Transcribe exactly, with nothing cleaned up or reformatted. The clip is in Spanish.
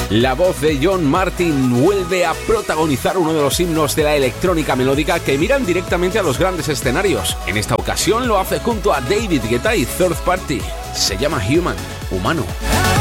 La voz de John Martin vuelve a protagonizar uno de los himnos de la electrónica melódica que miran directamente a los grandes escenarios. En esta ocasión lo hace junto a David Guetta y Third Party. Se llama Human, humano.